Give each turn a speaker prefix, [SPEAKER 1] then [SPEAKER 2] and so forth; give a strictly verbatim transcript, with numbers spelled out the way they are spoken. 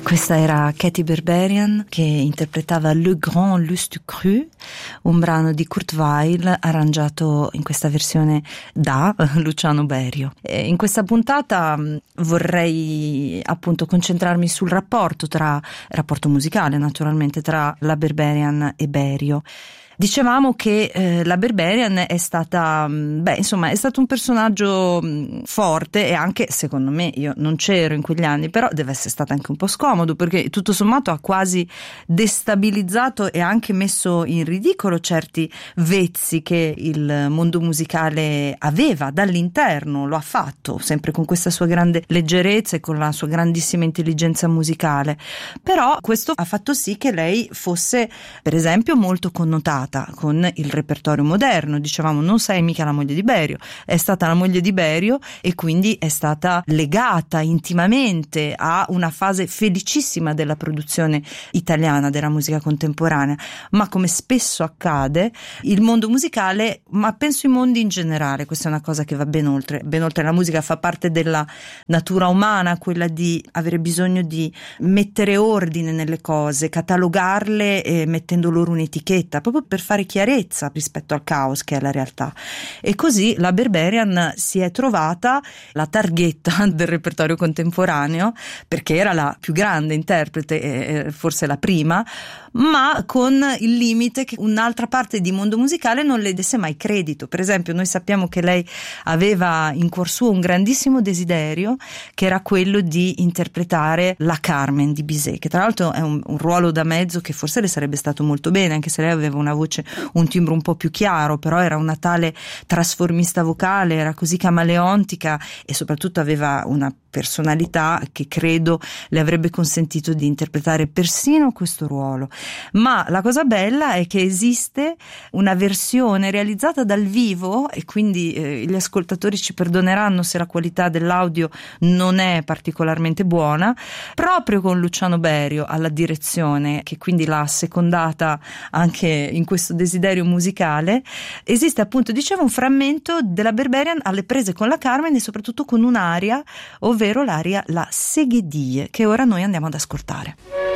[SPEAKER 1] Questa era Katy Berberian che interpretava Le Grand Lust Cru, un brano di Kurt Weill arrangiato in questa versione da Luciano Berio. E in questa puntata vorrei appunto concentrarmi sul rapporto tra rapporto musicale naturalmente tra la Berberian e Berio. Dicevamo che eh, la Berberian è stata, beh, insomma, è stato un personaggio mh, forte e anche, secondo me, io non c'ero in quegli anni, però deve essere stato anche un po' scomodo perché tutto sommato ha quasi destabilizzato e anche messo in ridicolo certi vezzi che il mondo musicale aveva dall'interno, lo ha fatto, sempre con questa sua grande leggerezza e con la sua grandissima intelligenza musicale. Però questo ha fatto sì che lei fosse, per esempio, molto connotata con il repertorio moderno. Dicevamo, non sei mica la moglie di Berio, è stata la moglie di Berio e quindi è stata legata intimamente a una fase felicissima della produzione italiana della musica contemporanea. Ma come spesso accade, il mondo musicale, ma penso i mondi in generale, questa è una cosa che va ben oltre, ben oltre la musica, fa parte della natura umana, quella di avere bisogno di mettere ordine nelle cose, catalogarle e mettendo loro un'etichetta, proprio per fare chiarezza rispetto al caos che è la realtà. E così la Berberian si è trovata la targhetta del repertorio contemporaneo perché era la più grande interprete, eh, forse la prima, ma con il limite che un'altra parte di mondo musicale non le desse mai credito. Per esempio, noi sappiamo che lei aveva in cuor suo un grandissimo desiderio che era quello di interpretare la Carmen di Bizet, che tra l'altro è un, un ruolo da mezzo che forse le sarebbe stato molto bene, anche se lei aveva una voce, un timbro un po' più chiaro, però era una tale trasformista vocale, era così camaleontica e soprattutto aveva una personalità che credo le avrebbe consentito di interpretare persino questo ruolo. Ma la cosa bella è che esiste una versione realizzata dal vivo e quindi eh, gli ascoltatori ci perdoneranno se la qualità dell'audio non è particolarmente buona, proprio con Luciano Berio alla direzione, che quindi l'ha secondata anche in questo desiderio musicale. Esiste appunto, dicevo, un frammento della Berberian alle prese con la Carmen e soprattutto con un'aria, ovvero l'aria La Seguedille, che ora noi andiamo ad ascoltare.